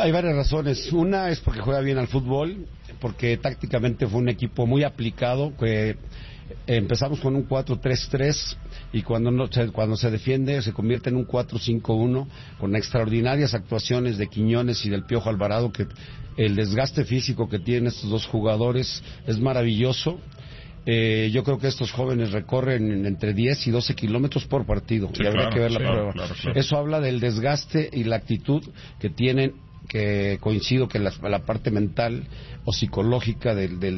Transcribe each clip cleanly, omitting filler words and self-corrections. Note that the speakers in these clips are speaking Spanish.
Hay varias razones. Una es porque juega bien al fútbol, porque tácticamente fue un equipo muy aplicado, que empezamos con un 4-3-3 y cuando se defiende se convierte en un 4-5-1 con extraordinarias actuaciones de Quiñones y del Piojo Alvarado, que el desgaste físico que tienen estos dos jugadores es maravilloso. Yo creo que estos jóvenes recorren entre 10 y 12 kilómetros por partido, y habría que ver la prueba. Claro. Eso habla del desgaste y la actitud que tienen, que coincido que la parte mental o psicológica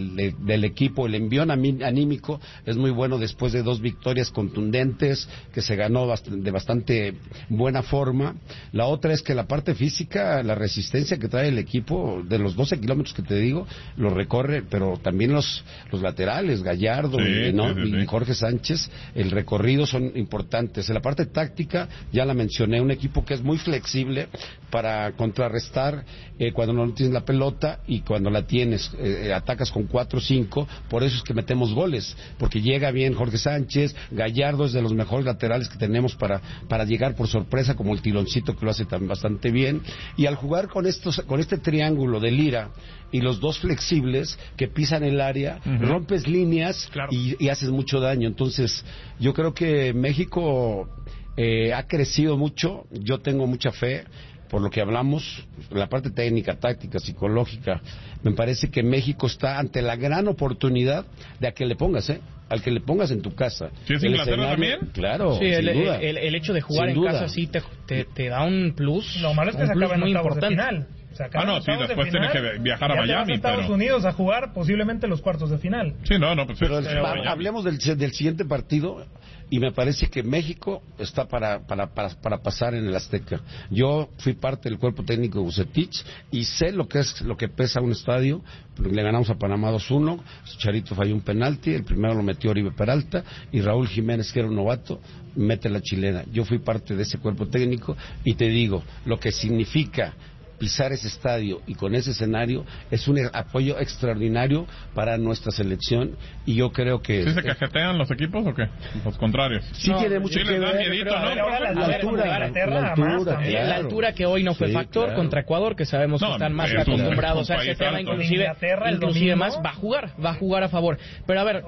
del equipo, el envión anímico es muy bueno después de 2 victorias contundentes que se ganó de bastante buena forma. La otra es que la parte física, la resistencia que trae el equipo, de los 12 kilómetros que te digo, lo recorre, pero también los laterales, Gallardo y Jorge Sánchez, el recorrido son importantes. En la parte táctica, ya la mencioné, un equipo que es muy flexible para contrarrestar cuando no tienes la pelota, y cuando la tienes atacas con 4-5, por eso es que metemos goles, porque llega bien Jorge Sánchez. Gallardo es de los mejores laterales que tenemos para llegar por sorpresa, como el tironcito, que lo hace también bastante bien. Y al jugar con este triángulo de Lira y los dos flexibles que pisan el área, rompes líneas y haces mucho daño. Entonces yo creo que México ha crecido mucho. Yo tengo mucha fe por lo que hablamos, la parte técnica, táctica, psicológica. Me parece que México está ante la gran oportunidad de a que le pongas, al que le pongas en tu casa. ¿Sí es Inglaterra también? Claro, sí, sin duda. El hecho de jugar en casa sí te da un plus. Lo malo es que se acaba en octavos de final. Sí, después tienes que viajar a Miami. Estados Unidos a jugar posiblemente los cuartos de final. Sí, pues pero hablemos del siguiente partido, y me parece que México está para pasar en el Azteca. Yo fui parte del cuerpo técnico de Vucetich y sé lo que pesa un estadio. Le ganamos a Panamá 2-1, Chicharito falló un penalti, el primero lo metió Oribe Peralta, y Raúl Jiménez, que era un novato, mete la chilena. Yo fui parte de ese cuerpo técnico y te digo, lo que significa pisar ese estadio y con ese escenario es un apoyo extraordinario para nuestra selección, y yo creo que... ¿Sí se cajetean los equipos o qué? Los contrarios. Sí, tiene mucho que ver. La altura que hoy no fue factor contra Ecuador, que sabemos que están más acostumbrados a ese tema, inclusive más, va a jugar a favor. Pero a ver,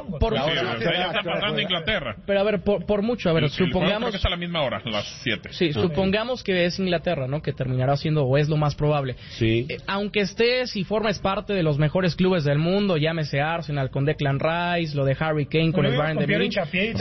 pero a ver, por mucho, a ver, supongamos... Creo que es a la misma hora, las 7. Sí, supongamos que es Inglaterra, ¿no? Que terminará siendo, o es lo más probable. Sí. Aunque estés y formes parte de los mejores clubes del mundo, llámese Arsenal con Declan Rice, lo de Harry Kane con el Bayern de Múnich.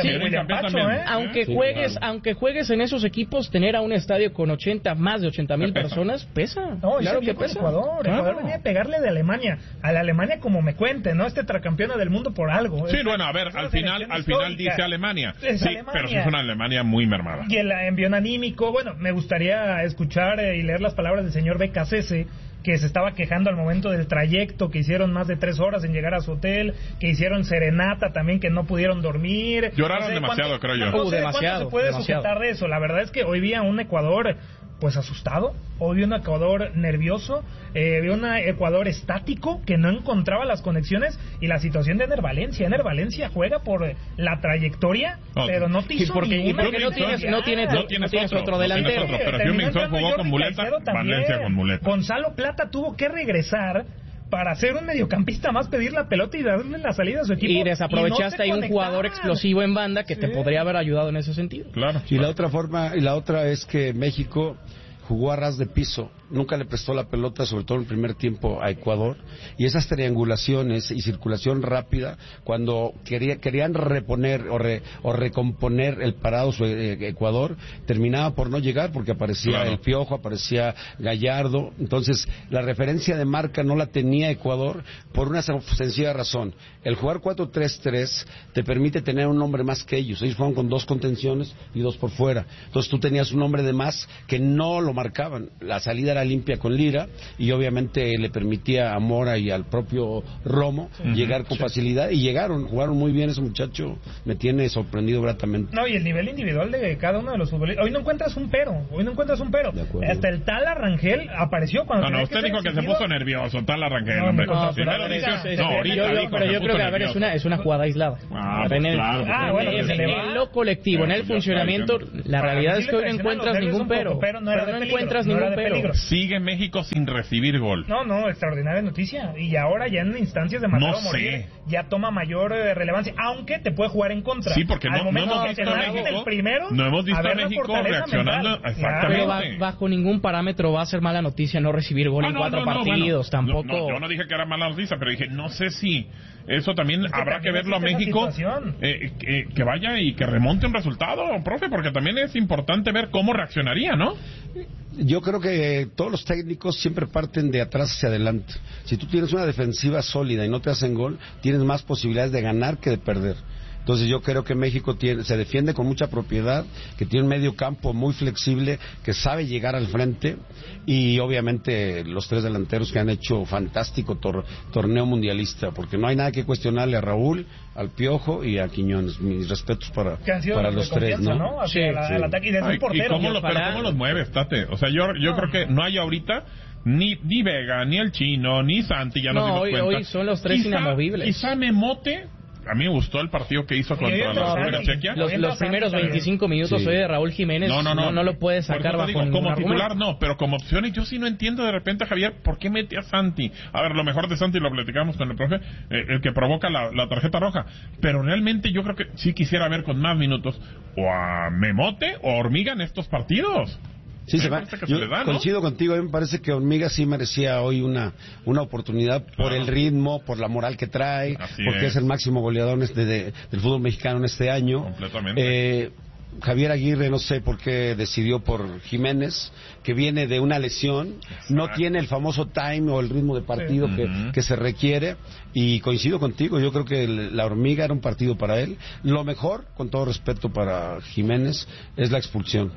Aunque juegues en esos equipos, tener a un estadio con más de 80,000 personas pesa. No, claro que pesa. Ecuador venía a pegarle de Alemania, a la Alemania como me cuente, ¿no? Tracampeona del mundo por algo. Sí, bueno, a ver, al final dice Alemania. Pero sí es una Alemania muy mermada. Y el envión anímico, bueno, me gustaría escuchar y leer las palabras del señor Becasese, que se estaba quejando al momento del trayecto, que hicieron más de 3 horas en llegar a su hotel, que hicieron serenata también, que no pudieron dormir. Lloraron demasiado, creo yo. No sé cuánto se puede sujetar de eso. La verdad es que hoy vi a un Ecuador pues asustado, hoy vi un Ecuador nervioso, vi un Ecuador estático que no encontraba las conexiones, y la situación de Ener Valencia juega por la trayectoria, pero no te hizo ninguna. Porque no tienes otro delantero. Pero Hummingson jugó con muleta, Valencia con muleta. Gonzalo Plata tuvo que regresar para ser un mediocampista más, pedir la pelota y darle la salida a su equipo. Y desaprovechaste ahí un jugador explosivo en banda que te podría haber ayudado en ese sentido. Claro. Y la otra es que México jugó a ras de piso, nunca le prestó la pelota, sobre todo en el primer tiempo, a Ecuador, y esas triangulaciones y circulación rápida, cuando querían reponer o recomponer el parado Ecuador, terminaba por no llegar, porque aparecía el Piojo, aparecía Gallardo. Entonces la referencia de marca no la tenía Ecuador por una sencilla razón: el jugar 4-3-3 te permite tener un hombre más que ellos fueron con 2 contenciones y 2 por fuera, entonces tú tenías un hombre de más que no lo marcaban. La salida era limpia con Lira, y obviamente le permitía a Mora y al propio Romo llegar con facilidad, y jugaron muy bien. Ese muchacho me tiene sorprendido gratamente. No, y el nivel individual de cada uno de los futbolistas, hoy no encuentras un pero. Hasta el tal Arrangel apareció cuando... No, usted dijo que se puso nervioso, tal Arrangel, hombre. Pero yo creo que, a ver, es una jugada aislada. En lo colectivo, en el funcionamiento, la realidad es que hoy no encuentras ningún pero. Pero no era de encuentras ningún pero. Sigue México sin recibir gol. No, extraordinaria noticia. Y ahora ya en instancias de matar o morir, ya toma mayor relevancia, aunque te puede jugar en contra. Sí, porque no hemos visto a México reaccionando. Exactamente. Pero bajo ningún parámetro va a ser mala noticia no recibir gol en 4 partidos, tampoco. Yo no dije que era mala noticia, pero dije, no sé si eso también habrá que verlo a México, que vaya y que remonte un resultado, profe, porque también es importante ver cómo reaccionaría, ¿no? Yo creo que todos los técnicos siempre parten de atrás hacia adelante. Si tú tienes una defensiva sólida y no te hacen gol, tienes más posibilidades de ganar que de perder. Entonces yo creo que México se defiende con mucha propiedad, que tiene un medio campo muy flexible, que sabe llegar al frente, y obviamente los 3 delanteros que han hecho fantástico torneo mundialista, porque no hay nada que cuestionarle a Raúl, al Piojo y a Quiñones. Mis respetos para los 3, ¿no? Sí. El ataque y de un portero. ¿Cómo los mueves, Tate? O sea, yo creo que no hay ahorita ni Vega, ni el Chino, ni Santi, ya nos dimos cuenta. Hoy son los 3 inamovibles. Quizá Memote. A mí me gustó el partido que hizo contra la República Chequia. Los primeros 25 minutos hoy de Raúl Jiménez no lo puede sacar bajo ningún como argumento. titular no, pero como opciones yo sí no entiendo de repente, Javier, ¿por qué mete a Santi? A ver, lo mejor de Santi lo platicamos con el profe, el que provoca la tarjeta roja, pero realmente yo creo que sí quisiera ver con más minutos o a Memote o a Hormiga en estos partidos. Sí, coincido contigo. A mí me parece que Hormiga sí merecía hoy una oportunidad por el ritmo, por la moral que trae, porque es el máximo goleador del fútbol mexicano en este año. Completamente. Javier Aguirre no sé por qué decidió por Jiménez, que viene de una lesión. Exacto. No tiene el famoso time o el ritmo de partido que se requiere, y coincido contigo, yo creo que la Hormiga era un partido para él. Lo mejor, con todo respeto para Jiménez, es la expulsión.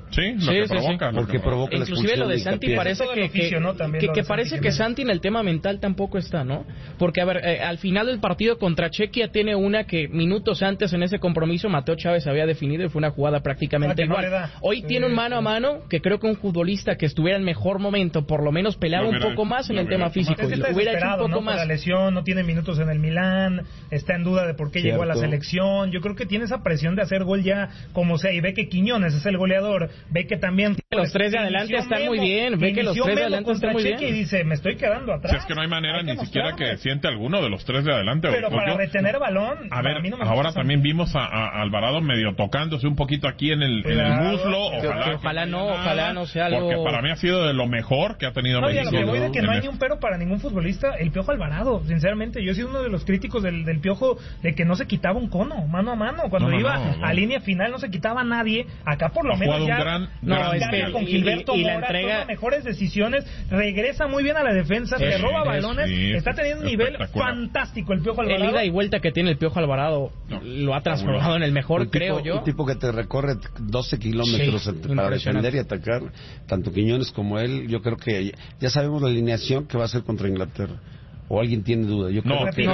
Porque provoca la expulsión. Inclusive lo de Santi parece que parece que Santi en el tema mental tampoco está, ¿no? Porque, a ver, al final del partido contra Chequia tiene una que minutos antes en ese compromiso Mateo Chávez había definido y fue una jugada prácticamente igual. Hoy tiene un mano a mano que creo que un futbolista que estuviera en mejor momento por lo menos peleaba un poco más en el tema físico. Hubiera hecho un poco más. La lesión, no tiene minutos en el Milán, está en duda de por qué llegó a la selección. Yo creo que tiene esa presión de hacer gol ya como sea, y ve que Quiñones es el goleador, ve que también los 3 de adelante están muy bien, ve que los 3 de adelante están muy bien, y dice, me estoy quedando atrás. Si es que no hay manera ni siquiera que siente alguno de los 3 de adelante. Pero para retener balón, a ver, ahora también vimos a Alvarado medio tocándose un poquito aquí en el muslo. Ojalá no sea algo, porque para mí ha sido de lo mejor que ha tenido México. Lo que voy de que no hay ni un pero para ningún futbolista. El Piojo Alvarado, sinceramente, yo he sido uno de los críticos del Piojo, de que no se quitaba un cono mano a mano cuando iba a línea final, no se quitaba a nadie. Acá por lo menos ya con Gilberto Mora toma mejores decisiones, regresa muy bien a la defensa, se roba balones, está teniendo un nivel fantástico el Piojo Alvarado. El ida y vuelta que tiene el Piojo Alvarado lo ha transformado en el mejor, creo yo. Un tipo que te recorre 12 kilómetros para defender y atacar, tanto Quiñones como él. Yo creo que ya sabemos la alineación que va a hacer contra Inglaterra. ¿O alguien tiene duda? Yo creo que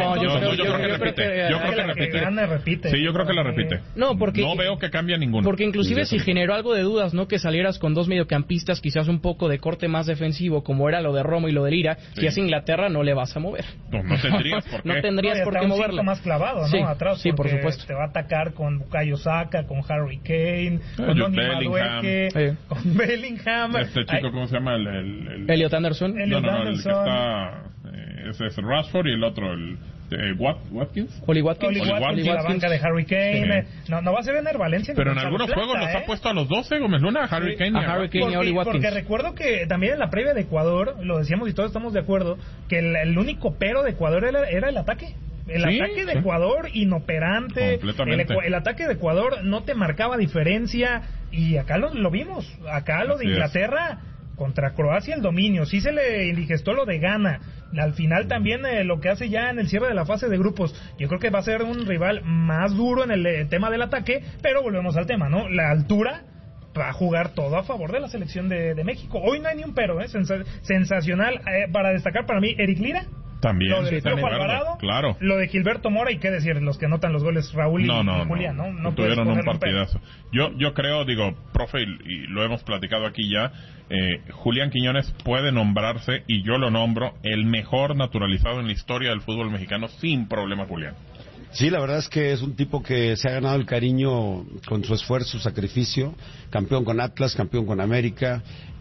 repite. Sí, yo creo que la repite. No veo que cambia ninguno. Porque inclusive si generó algo de dudas, ¿no? Que salieras con 2 mediocampistas, quizás un poco de corte más defensivo, como era lo de Romo y lo de Lira, si es Inglaterra no le vas a mover. No tendrías por qué. No tendrías por qué moverlo. Más clavado, ¿no? Atrás, sí, por supuesto. Te va a atacar con Bukayo Saka, con Harry Kane, con Donny Madueke, con Bellingham. Este chico, ¿cómo se llama? Elliot Anderson. El que está... Ese es Rashford, y el otro, Watkins. Oli Watkins. La banca de Harry Kane. No va a ser Ener Valencia. Pero en algunos juegos los ha puesto a los 12, Gómez Luna, a Harry Kane y Oli Watkins. Porque recuerdo que también en la previa de Ecuador, lo decíamos y todos estamos de acuerdo, que el único pero de Ecuador era el ataque. Ataque de Ecuador inoperante. El ataque de Ecuador no te marcaba diferencia, y acá lo vimos. Acá lo de Inglaterra contra Croacia, el dominio, sí se le indigestó lo de Ghana. Al final también lo que hace ya en el cierre de la fase de grupos, yo creo que va a ser un rival más duro en el tema del ataque, pero volvemos al tema, ¿no? La altura va a jugar todo a favor de la selección de México. Hoy no hay ni un pero, sensacional. Para destacar para mí, Eric Lira. También, lo de Piojo Alvarado, claro. Lo de Gilberto Mora, y qué decir, los que anotan los goles, Raúl y Julián, ¿no? Tuvieron un partidazo. Yo creo, profe, y lo hemos platicado aquí ya, Julián Quiñones puede nombrarse, y yo lo nombro, el mejor naturalizado en la historia del fútbol mexicano, sin problema, Julián. Sí, la verdad es que es un tipo que se ha ganado el cariño con su esfuerzo, su sacrificio, campeón con Atlas, campeón con América,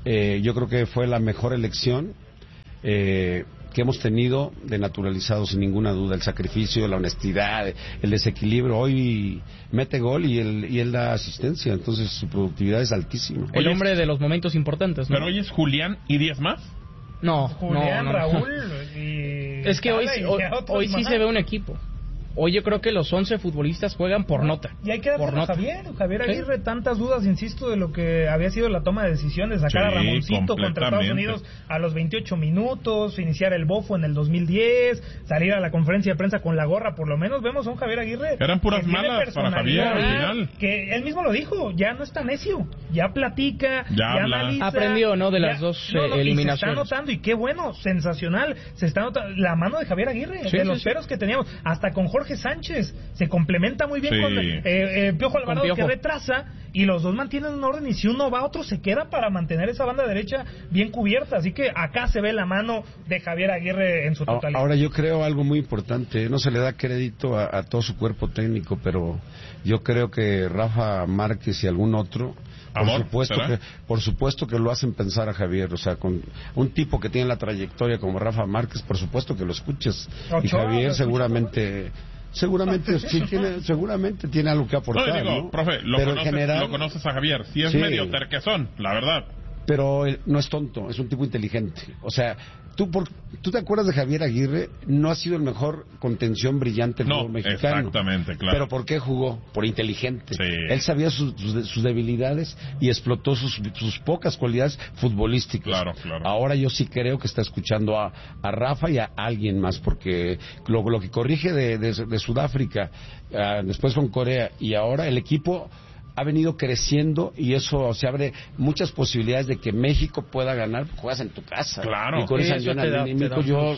yo creo que fue la mejor elección que hemos tenido de naturalizado, sin ninguna duda. El sacrificio, la honestidad, el desequilibrio. Hoy mete gol y él da asistencia, entonces su productividad es altísima. El hombre de los momentos importantes, ¿no? Pero hoy es Julián y 10 más. No, Julián, no. Raúl y... Es que hoy sí se ve un equipo. Hoy yo creo que los 11 futbolistas juegan por nota. Y hay que darle a Javier Aguirre, tantas dudas, insisto, de lo que había sido la toma de decisiones, sacar a Ramoncito contra Estados Unidos a los 28 minutos, iniciar el bofo en el 2010, salir a la conferencia de prensa con la gorra, por lo menos vemos a un Javier Aguirre. Eran puras malas para Javier al final. Que él mismo lo dijo, ya no está necio, ya platica, ya analiza. Aprendió, ¿no? De las dos eliminaciones. Se está notando, y qué bueno, sensacional, se está notando la mano de Javier Aguirre, de los peros que teníamos, hasta con Jorge Sánchez, se complementa muy bien con Piojo Alvarado, que retrasa, y los dos mantienen un orden, y si uno va, otro se queda para mantener esa banda derecha bien cubierta, así que acá se ve la mano de Javier Aguirre en su totalidad. Ahora yo creo algo muy importante, no se le da crédito a todo su cuerpo técnico, pero yo creo que Rafa Márquez y algún otro, por supuesto que lo hacen pensar a Javier, o sea, con un tipo que tiene la trayectoria como Rafa Márquez, por supuesto que lo escuches. Y Javier seguramente tiene algo que aportar. No, profe, lo conoces a Javier, si es medio terquezón, la verdad. Pero él no es tonto, es un tipo inteligente. O sea, ¿tú te acuerdas de Javier Aguirre? No ha sido el mejor contención brillante del fútbol mexicano. Exactamente, claro. Pero ¿por qué jugó? Por inteligente. Sí. Él sabía sus debilidades y explotó sus pocas cualidades futbolísticas. Claro. Ahora yo sí creo que está escuchando a Rafa y a alguien más, porque lo que corrige de Sudáfrica, después con Corea, y ahora el equipo ha venido creciendo, y eso se abre muchas posibilidades de que México pueda ganar. Juegas en tu casa. Claro. Y con ese anímico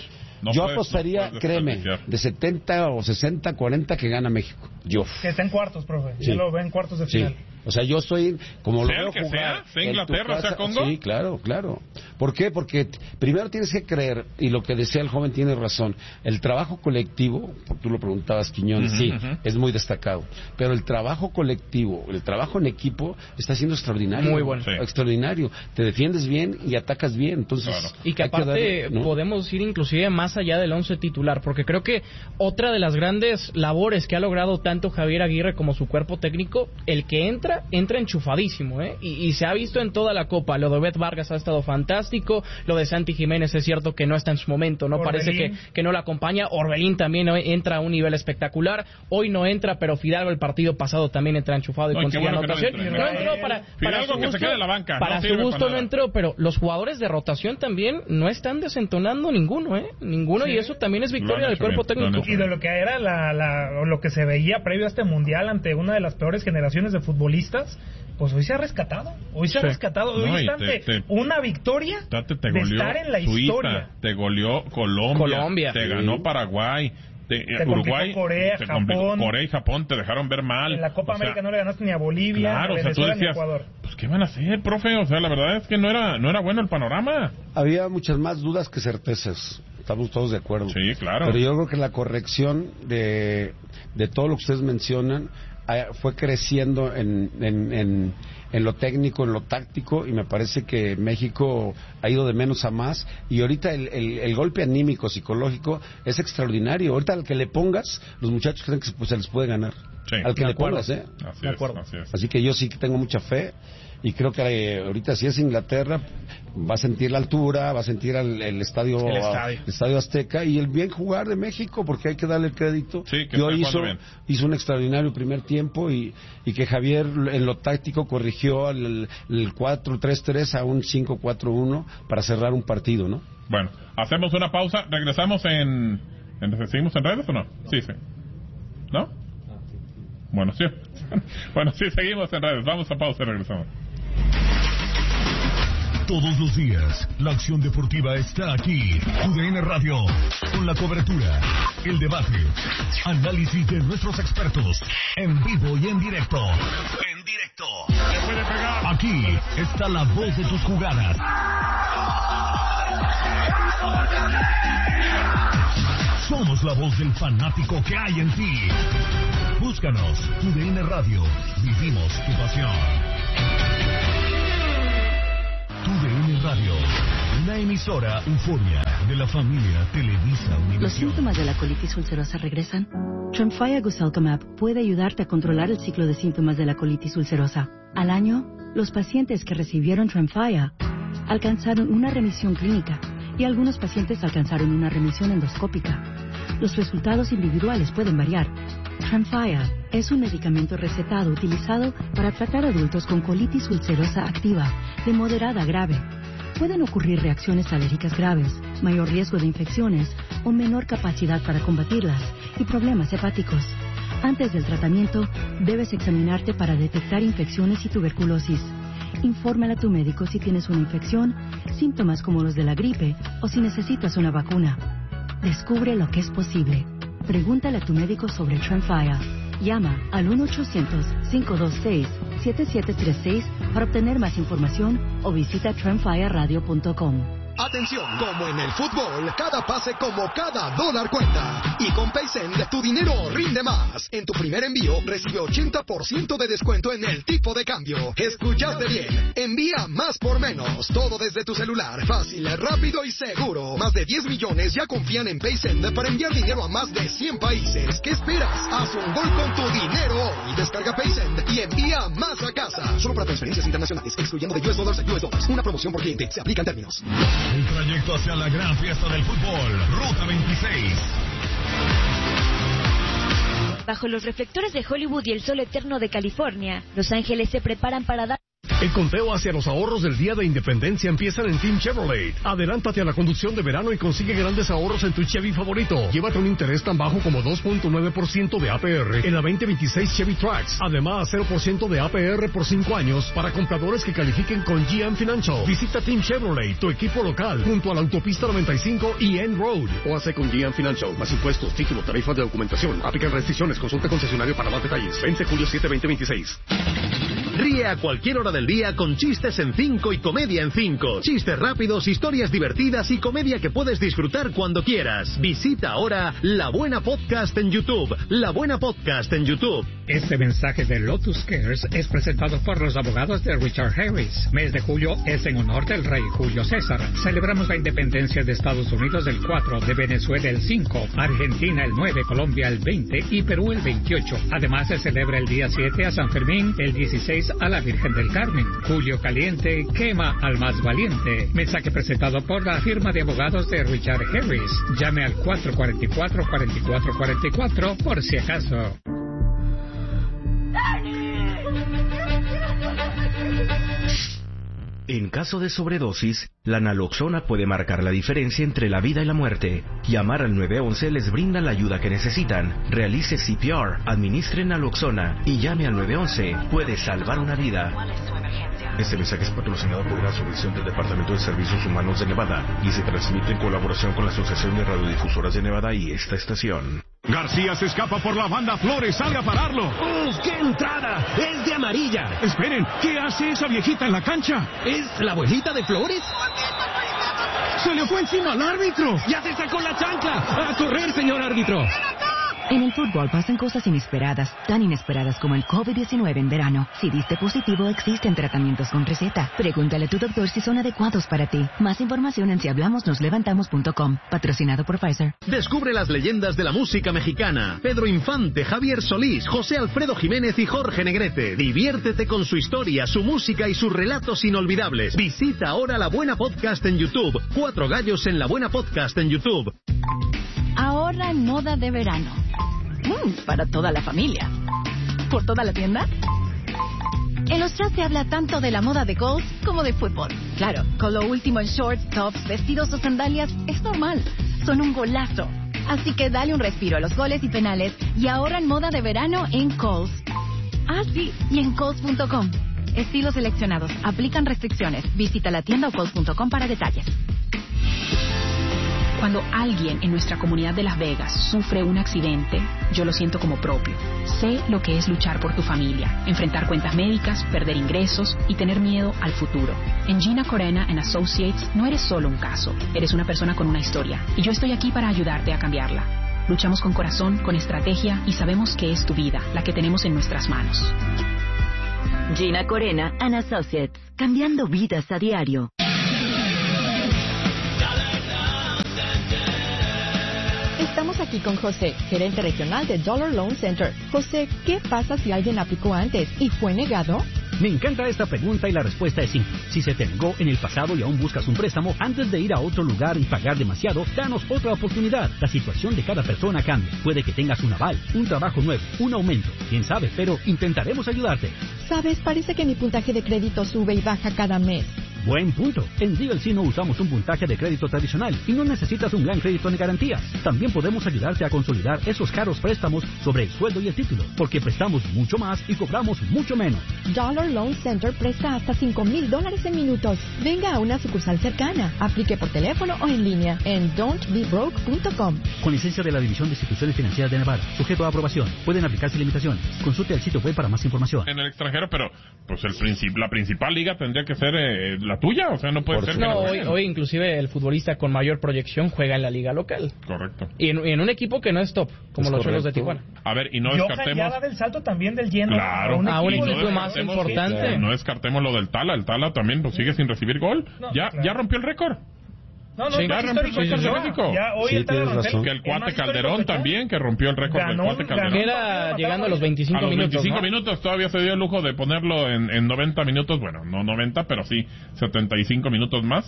yo apostaría, créeme, de 70 o 60, 40 que gana México. Que está en cuartos, profe. Sí. Ya lo ve en cuartos de final. O sea, yo estoy, como lo veo jugar... ¿Sea Inglaterra, sea Congo? Sí, claro. ¿Por qué? Porque primero tienes que creer, y lo que decía el joven tiene razón, el trabajo colectivo, tú lo preguntabas, Quiñones, es muy destacado, pero el trabajo colectivo, el trabajo en equipo está siendo extraordinario. Muy bueno. Extraordinario. Te defiendes bien y atacas bien, entonces... Claro. Y que aparte podemos ir inclusive más allá del 11 titular, porque creo que otra de las grandes labores que ha logrado tanto Javier Aguirre como su cuerpo técnico, el que entra enchufadísimo, y se ha visto en toda la Copa. Lo de Obed Vargas ha estado fantástico, lo de Santi Jiménez es cierto que no está en su momento, no Orbelín. parece que no la acompaña. Orbelín también entra a un nivel espectacular, hoy no entra, pero Fidalgo el partido pasado también entra enchufado y consigue anotación. No entró para su gusto, para su gusto no entró, pero los jugadores de rotación también no están desentonando ninguno, y eso también es victoria del cuerpo técnico. Y de lo que era lo que se veía previo a este mundial ante una de las peores generaciones de futbolistas, pues hoy se ha rescatado. Hoy está ante una victoria de estar en la historia. Te goleó Colombia. Te ganó Paraguay. Uruguay, Corea y Japón te dejaron ver mal. En la Copa América no le ganaste ni a Bolivia, claro, Venezuela, ni a Ecuador. Pues ¿qué van a hacer, profe? O sea, la verdad es que no era bueno el panorama. Había muchas más dudas que certezas. Estamos todos de acuerdo. Sí, claro. Pero yo creo que la corrección de todo lo que ustedes mencionan fue creciendo en lo técnico, en lo táctico, y me parece que México ha ido de menos a más, y ahorita el golpe anímico, psicológico es extraordinario. Ahorita al que le pongas, los muchachos creen que se les puede ganar. Sí, al que le pongas, Así que yo sí que tengo mucha fe, y creo que ahorita si es Inglaterra va a sentir la altura, va a sentir el estadio Azteca, y el bien jugar de México, porque hay que darle el crédito. Sí, que hizo un extraordinario primer tiempo, y que Javier en lo táctico corrigió el 4-3-3 a un 5-4-1 para cerrar un partido, ¿no? Bueno, hacemos una pausa, regresamos ¿seguimos en redes o no? Sí. ¿No? Bueno, sí. Bueno, sí, seguimos en redes. Vamos a pausa y regresamos. Todos los días, la acción deportiva está aquí. UDN Radio, con la cobertura, el debate, análisis de nuestros expertos, en vivo y en directo. Aquí está la voz de tus jugadas. Somos la voz del fanático que hay en ti. Búscanos, UDN Radio. Vivimos tu pasión. UDN emisora Euforia, de la familia Televisa Univisión. ¿Los síntomas de la colitis ulcerosa regresan? Tremfya Guselkumab puede ayudarte a controlar el ciclo de síntomas de la colitis ulcerosa. Al año, los pacientes que recibieron Tremfya alcanzaron una remisión clínica y algunos pacientes alcanzaron una remisión endoscópica. Los resultados individuales pueden variar. Tremfya es un medicamento recetado utilizado para tratar adultos con colitis ulcerosa activa de moderada a grave. Pueden ocurrir reacciones alérgicas graves, mayor riesgo de infecciones o menor capacidad para combatirlas y problemas hepáticos. Antes del tratamiento, debes examinarte para detectar infecciones y tuberculosis. Infórmale a tu médico si tienes una infección, síntomas como los de la gripe o si necesitas una vacuna. Descubre lo que es posible. Pregúntale a tu médico sobre Tremfya. Llama al 1-800-526-7736 para obtener más información o visita tremfyaradio.com. Atención, como en el fútbol, cada pase como cada dólar cuenta. Y con Paysend, tu dinero rinde más. En tu primer envío, recibe 80% de descuento en el tipo de cambio. Escuchaste bien. Envía más por menos. Todo desde tu celular. Fácil, rápido y seguro. Más de 10 millones ya confían en Paysend para enviar dinero a más de 100 países. ¿Qué esperas? Haz un gol con tu dinero hoy. Descarga Paysend y envía más a casa. Solo para transferencias internacionales, excluyendo de US Dollars a US Dollars. Una promoción por cliente. Se aplican términos. El trayecto hacia la gran fiesta del fútbol, Ruta 26. Bajo los reflectores de Hollywood y el sol eterno de California, Los Ángeles se preparan para dar... El conteo hacia los ahorros del Día de Independencia empiezan en Team Chevrolet. Adelántate a la conducción de verano y consigue grandes ahorros en tu Chevy favorito. Llévate un interés tan bajo como 2.9% de APR en la 2026 Chevy Trax. Además, 0% de APR por 5 años para compradores que califiquen con GM Financial. Visita Team Chevrolet, tu equipo local, junto a la autopista 95 y End Road. O hace con GM Financial. Más impuestos, título, tarifas de documentación. Aplican restricciones. Consulta concesionario para más detalles. Vence julio 7, 2026. Ríe a cualquier hora del día con Chistes en 5 y Comedia en 5. Chistes rápidos, historias divertidas y comedia que puedes disfrutar cuando quieras. Visita ahora La Buena Podcast en YouTube. La Buena Podcast en YouTube. Este mensaje de Lotus Cares es presentado por los abogados de Richard Harris. Mes de julio es en honor del rey Julio César. Celebramos la independencia de Estados Unidos el 4, de Venezuela el 5, Argentina el 9, Colombia el 20 y Perú el 28. Además se celebra el día 7 a San Fermín, el 16 a la Virgen del Carmen. Julio Caliente quema al más valiente. Mensaje presentado por la firma de abogados de Richard Harris. Llame al 444-4444 por si acaso. En caso de sobredosis, la naloxona puede marcar la diferencia entre la vida y la muerte. Llamar al 911 les brinda la ayuda que necesitan. Realice CPR, administre naloxona y llame al 911. Puede salvar una vida. Este mensaje es patrocinado por la Subvención del Departamento de Servicios Humanos de Nevada y se transmite en colaboración con la Asociación de Radiodifusoras de Nevada y esta estación. García se escapa por la banda Flores, sale a pararlo. ¡Uf, qué entrada! ¡Es de amarilla! Esperen, ¿qué hace esa viejita en la cancha? ¿Es la abuelita de Flores? ¡Se le fue encima al árbitro! ¡Ya se sacó la chancla! ¡A correr, señor árbitro! En el fútbol pasan cosas inesperadas, tan inesperadas como el COVID-19 en verano. Si diste positivo, existen tratamientos con receta. Pregúntale a tu doctor si son adecuados para ti. Más información en sihablamosnoslevantamos.com. Patrocinado por Pfizer. Descubre las leyendas de la música mexicana. Pedro Infante, Javier Solís, José Alfredo Jiménez y Jorge Negrete. Diviértete con su historia, su música y sus relatos inolvidables. Visita ahora La Buena Podcast en YouTube. 4 gallos en La Buena Podcast en YouTube. Ahorra en moda de verano. Para toda la familia. ¿Por toda la tienda? En los chats se habla tanto de la moda de golf como de fútbol. Claro, con lo último en shorts, tops, vestidos o sandalias es normal. Son un golazo. Así que dale un respiro a los goles y penales y ahorra en moda de verano en Kohl's. Ah, sí, y en Kohl's.com. Estilos seleccionados. Aplican restricciones. Visita la tienda o Kohl's.com para detalles. Cuando alguien en nuestra comunidad de Las Vegas sufre un accidente, yo lo siento como propio. Sé lo que es luchar por tu familia, enfrentar cuentas médicas, perder ingresos y tener miedo al futuro. En Gina Corena and Associates no eres solo un caso, eres una persona con una historia y yo estoy aquí para ayudarte a cambiarla. Luchamos con corazón, con estrategia y sabemos que es tu vida, la que tenemos en nuestras manos. Gina Corena and Associates, cambiando vidas a diario. aquí con José, gerente regional de Dollar Loan Center. José, ¿qué pasa si alguien aplicó antes y fue negado? Me encanta esta pregunta y la respuesta es simple. Si se te negó en el pasado y aún buscas un préstamo, antes de ir a otro lugar y pagar demasiado, danos otra oportunidad. La situación de cada persona cambia. Puede que tengas un aval, un trabajo nuevo, un aumento. Quién sabe, pero intentaremos ayudarte. Sabes, parece que mi puntaje de crédito sube y baja cada mes. Buen punto. En DLC no usamos un puntaje de crédito tradicional y no necesitas un gran crédito ni garantías. También podemos ayudarte a consolidar esos caros préstamos sobre el sueldo y el título, porque prestamos mucho más y cobramos mucho menos. Dollar Loan Center presta hasta $5,000 en minutos. Venga a una sucursal cercana. Aplique por teléfono o en línea en don'tbebroke.com. Con licencia de la División de Instituciones Financieras de Nevada. Sujeto a aprobación. Pueden aplicarse limitaciones. Consulte el sitio web para más información. En el extranjero, pero pues la principal liga tendría que ser la tuya, o sea, no puede ser. No, hoy inclusive el futbolista con mayor proyección juega en la liga local. Correcto. Y en un equipo que no es top, como los Cholos de Tijuana. A ver, y no descartemos. Ya da el salto también del Genoa. Claro. A un equipo más importante. No descartemos lo del Tala. El Tala también pues, sigue sin recibir gol. Ya rompió el récord. No, histórico. Ya hoy que el cuate Calderón también, que rompió el récord del cuate Calderón. Queda llegando a los 25 minutos. A los 25 minutos todavía se dio el lujo de ponerlo en 90 minutos. Bueno, no 90, pero sí 65 minutos más.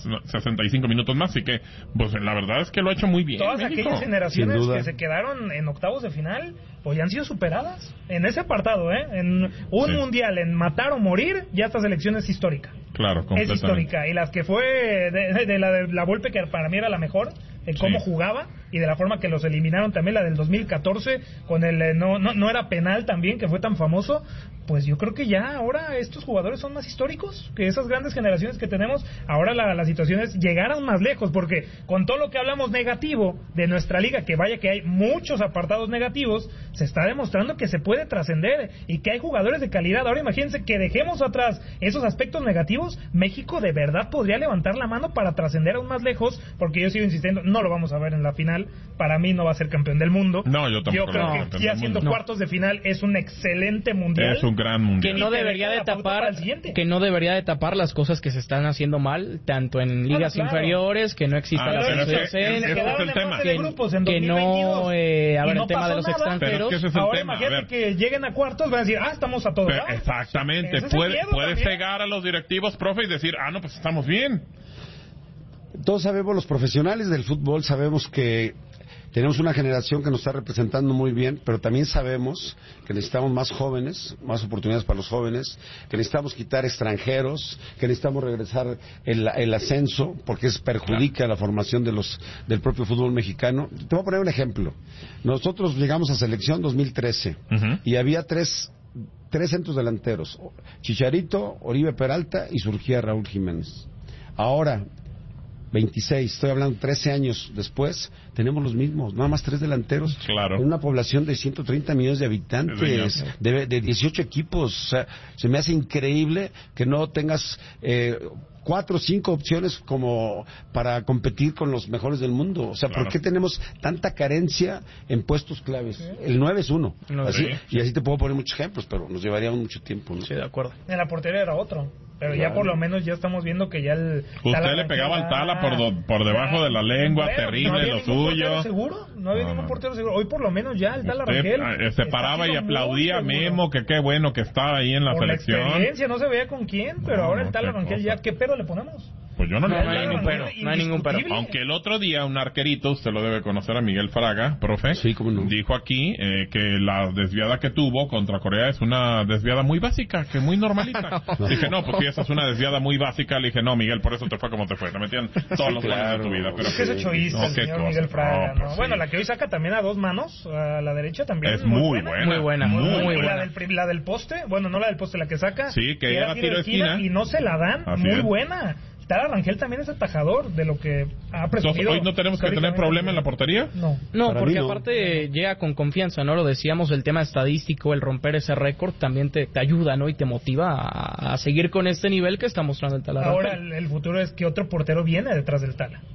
Así que, pues la verdad es que lo ha hecho muy bien. Todas aquellas generaciones que se quedaron en octavos de final, pues ya han sido superadas en ese apartado, en un mundial, en matar o morir, ya esta selección es histórica. Claro, completamente. Es histórica. Y las que fue de la Volpe, que para mí era la mejor, en cómo jugaba y de la forma que los eliminaron también, la del 2014 con el no era penal también, que fue tan famoso. Pues yo creo que ya ahora estos jugadores son más históricos que esas grandes generaciones que tenemos. Ahora la situación es llegar aún más lejos, porque con todo lo que hablamos negativo de nuestra liga, que vaya que hay muchos apartados negativos, se está demostrando que se puede trascender y que hay jugadores de calidad. Ahora imagínense que dejemos atrás esos aspectos negativos. México de verdad podría levantar la mano para trascender aún más lejos, porque yo sigo insistiendo, no lo vamos a ver en la final. Para mí no va a ser campeón del mundo. No, yo tampoco. Yo creo que ya siendo cuartos de final es un excelente mundial. Es un gran mundial. Que no debería de tapar las cosas que se están haciendo mal, tanto en ligas inferiores, que no exista la que no el tema de los extranjeros. Ahora imagínate que lleguen a cuartos, van a decir, estamos a todo. Exactamente. Puede cegar a los directivos, profe, y decir, no, pues estamos bien. Todos sabemos, los profesionales del fútbol, sabemos que tenemos una generación que nos está representando muy bien, pero también sabemos que necesitamos más jóvenes, más oportunidades para los jóvenes, que necesitamos quitar extranjeros, que necesitamos regresar el ascenso, porque perjudica la formación del propio fútbol mexicano. Te voy a poner un ejemplo. Nosotros llegamos a selección 2013 y había tres centros delanteros, Chicharito, Oribe Peralta y surgía Raúl Jiménez. Ahora 26, estoy hablando 13 años después, tenemos los mismos, nada más 3 delanteros. Claro. En una población de 130 millones de habitantes, de 18 equipos. O sea, se me hace increíble que no tengas 4 o 5 opciones como para competir con los mejores del mundo. O sea, ¿por qué tenemos tanta carencia en puestos claves? El 9 es uno. Y así te puedo poner muchos ejemplos, pero nos llevaría mucho tiempo, ¿no? Sí, de acuerdo. En la portería era otro. Pero ya por lo menos ya estamos viendo que ya Usted le pegaba al Tala por debajo de la lengua, terrible lo suyo. No había ningún portero seguro. Hoy por lo menos ya el Tala Rangel se paraba y aplaudía a Memo, que qué bueno que estaba ahí en la selección. La experiencia, no se veía con quién, pero ahora el Tala Rangel ya, ¿qué pedo le ponemos? Pues yo no hay ningún pero. Aunque el otro día un arquerito, usted lo debe conocer, a Miguel Fraga, profe, dijo aquí que la desviada que tuvo contra Corea es una desviada muy básica, que muy normalita. Dije, no, pues si esa es una desviada muy básica, le dije, no, Miguel, por eso te fue como te fue. Te metían todos los goles de tu vida. Pero es que es hechoísta el señor Miguel Fraga, ¿no? Bueno, la que hoy saca también a 2 manos, a la derecha también. Es muy buena. Muy buena. La del poste, bueno, no la del poste, la que saca. Sí, que era tiro de esquina. Y no se la dan, muy buena. Tala Rangel también es atajador de lo que ha presumido. ¿Hoy no tenemos que tener problema en la portería? No, porque aparte llega con confianza, ¿no? Lo decíamos, el tema estadístico, el romper ese récord también te ayuda, ¿no? Y te motiva a seguir con este nivel que está mostrando el Tala Rangel. Ahora el futuro es que otro portero viene detrás del Tala.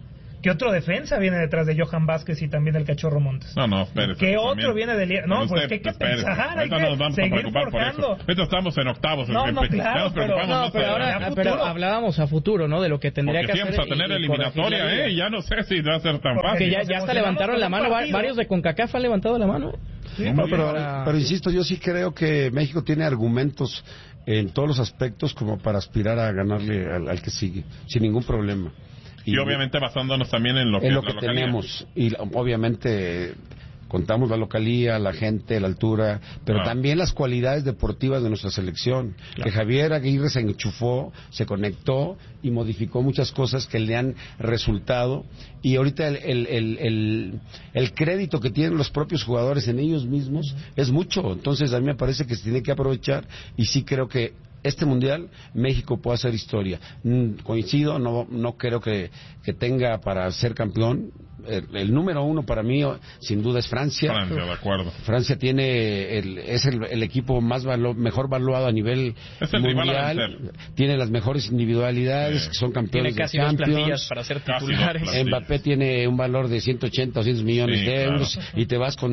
¿Qué otro defensa viene detrás de Johan Vázquez y también del Cachorro Montes? No, espérese. ¿Qué otro viene de... No, pues que hay que pensar, hay que seguir forjando. Ahorita estamos en octavos. Claro, pero hablábamos a futuro, ¿no? De lo que tendría que hacer. Porque vamos a tener eliminatoria, Ya no sé si va a ser tan fácil. Que ya hasta levantaron la mano, varios de CONCACAF han levantado la mano. Sí, pero insisto, yo sí creo que México tiene argumentos en todos los aspectos como para aspirar a ganarle al que sigue, sin ningún problema. Y obviamente basándonos también en lo que tenemos. Y obviamente contamos la localía, la gente, la altura, pero también las cualidades deportivas de nuestra selección. Claro. Que Javier Aguirre se enchufó, se conectó y modificó muchas cosas que le han resultado. Y ahorita el crédito que tienen los propios jugadores en ellos mismos es mucho. Entonces a mí me parece que se tiene que aprovechar y sí creo que este mundial México puede hacer historia. Coincido, no creo que tenga para ser campeón. El número uno para mí sin duda es Francia. De acuerdo. Francia es el equipo mejor valuado a nivel mundial. Tiene las mejores individualidades, son campeones de Champions. Tiene casi 2 plantillas para ser titulares. Mbappé tiene un valor de 180 o 200 millones de euros, y te vas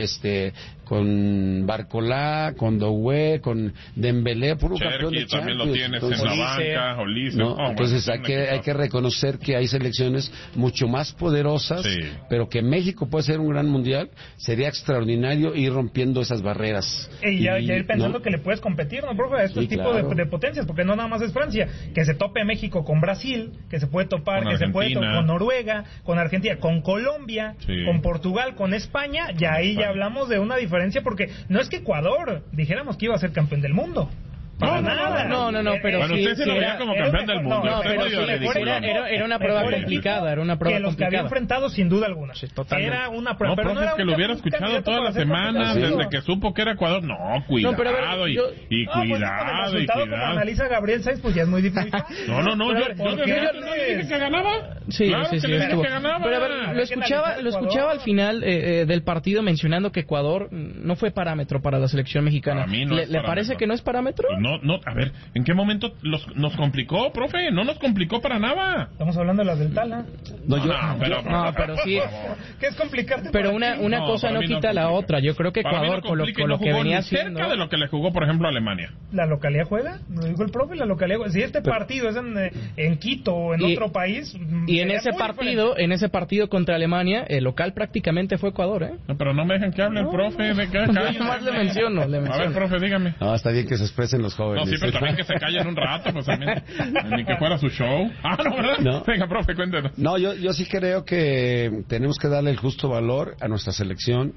con Barcolá, con Doué, con Dembélé, puro campeón de Champions. También lo tienes en la banca, Olise. Entonces hay que reconocer que hay selecciones mucho más poderosas, pero que México puede ser un gran mundial. Sería extraordinario ir rompiendo esas barreras. Y ya ir pensando que le puedes competir, ¿no, profe? A estos tipos de potencias, porque no nada más es Francia. Que se tope México con Brasil, que se puede topar, que se puede topar con Noruega, con Argentina, con Colombia, con Portugal, con España, y ahí ya hablamos de una diferencia, porque no es que Ecuador dijéramos que iba a ser campeón del mundo. Para nada. No, pero bueno, usted se lo veía como campeón del mundo. No, pero era una prueba complicada, que los que había enfrentado sin duda alguna. Era una prueba, pero no era que lo hubiera escuchado toda la semana, desde que supo que era Ecuador. No, cuidado, y cuidado. El resultado como analiza Gabriel Sainz, pues ya es muy difícil. No, yo dije que ganaba. Sí, estuvo. Pero a ver, lo escuchaba al final del partido mencionando que Ecuador no fue parámetro para la selección mexicana. ¿Le parece que no es parámetro? No, a ver, ¿en qué momento nos complicó, profe? No nos complicó para nada. Estamos hablando de las del Tala. Pero sí. ¿Qué es complicarte? Pero una cosa no quita la otra. Yo creo que Ecuador, con lo que venía haciendo, cerca de lo que le jugó, por ejemplo, a Alemania. ¿La localidad juega? ¿No dijo el profe? La localidad juega. Si este partido es en Quito o en otro país. Y en ese partido contra Alemania, el local prácticamente fue Ecuador, ¿eh? No, pero no me dejan que hable el profe. Yo más le menciono. A ver, profe, dígame. No, está bien que se expresen los jóvenes. No, sí, pero también que se callen un rato, pues también. Ni que fuera su show. No, ¿verdad? No. Venga, profe, cuéntenos. No, yo sí creo que tenemos que darle el justo valor a nuestra selección.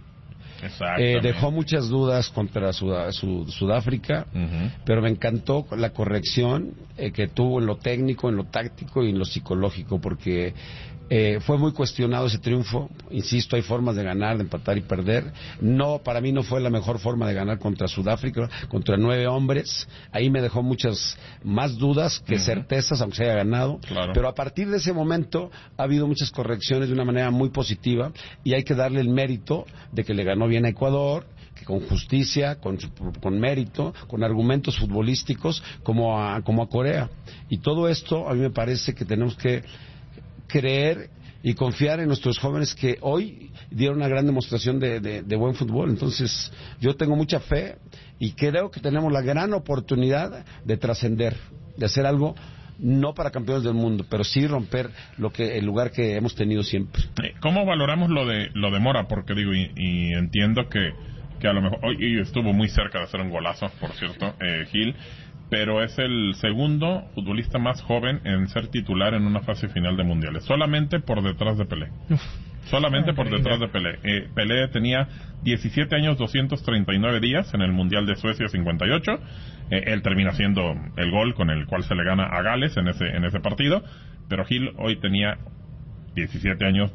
Dejó muchas dudas contra Sudáfrica, pero me encantó la corrección que tuvo en lo técnico, en lo táctico y en lo psicológico, porque fue muy cuestionado ese triunfo. Insisto, hay formas de ganar, de empatar y perder. Para mí no fue la mejor forma de ganar contra Sudáfrica, contra 9 hombres. Ahí me dejó muchas más dudas que certezas, aunque se haya ganado. Claro. Pero a partir de ese momento ha habido muchas correcciones de una manera muy positiva, y hay que darle el mérito de que le ganó bien a Ecuador, que con justicia, con mérito, con argumentos futbolísticos, como a Corea. Y todo esto a mí me parece que tenemos que creer y confiar en nuestros jóvenes, que hoy dieron una gran demostración de buen fútbol. Entonces yo tengo mucha fe y creo que tenemos la gran oportunidad de trascender, de hacer algo, no para campeones del mundo, pero sí romper el lugar que hemos tenido siempre. ¿Cómo valoramos lo de Mora? Porque digo, y entiendo que a lo mejor hoy estuvo muy cerca de hacer un golazo, por cierto, Gil, pero es el segundo futbolista más joven en ser titular en una fase final de mundiales, solamente por detrás de Pelé. Solamente por detrás de Pelé. Pelé tenía 17 años, 239 días en el Mundial de Suecia 58. Él termina haciendo el gol con el cual se le gana a Gales en ese partido, pero Gil hoy tenía 17 años,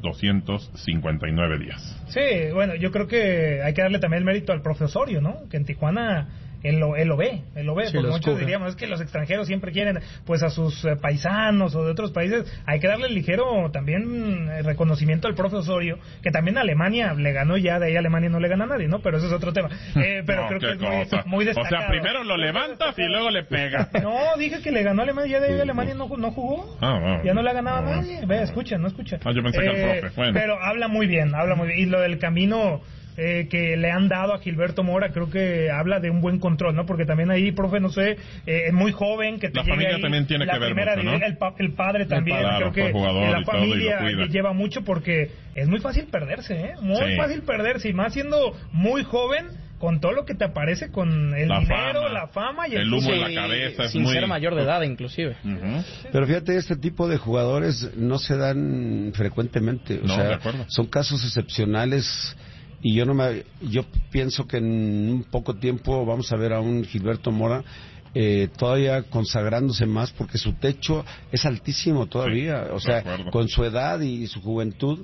259 días. Sí, bueno, yo creo que hay que darle también el mérito al profe Osorio, ¿no? Que en Tijuana él lo ve, sí, porque muchos diríamos, es que los extranjeros siempre quieren pues a sus paisanos o de otros países, hay que darle ligero también reconocimiento al profe Osorio, que también Alemania le ganó, ya de ahí Alemania no le gana a nadie, ¿no? Pero eso es otro tema. Pero no, creo que cosa. es muy destacado. O sea, primero lo levantas y luego le pegas. No, dije que le ganó a Alemania, ya de ahí Alemania no jugó. Ya no le ha ganado a nadie. Ve, escucha. Yo pensé que el profe. Bueno. Pero habla muy bien. Y lo del camino que le han dado a Gilberto Mora, creo que habla de un buen control, ¿no? Porque también ahí, profe, no sé, es muy joven, que te la familia ahí, también tiene que ver mucho, ¿no? El padre también, claro, creo que jugador la familia lleva mucho, porque es muy fácil perderse, muy fácil perderse, y más siendo muy joven, con todo lo que te aparece, con el dinero, la fama y el humo en la cabeza, sin ser mayor de edad inclusive. Pero fíjate, este tipo de jugadores no se dan frecuentemente, o sea, son casos excepcionales. Y yo pienso que en un poco tiempo vamos a ver a un Gilberto Mora todavía consagrándose más, porque su techo es altísimo todavía, o sea, con su edad y su juventud.